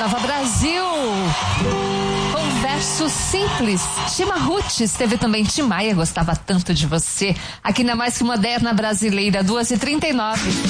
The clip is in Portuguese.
Gustavo Brasil. Com verso simples. Tima Roots, teve também Tim Maia, gostava tanto de você. Aqui na Mais Que Moderna Brasileira, 2h39.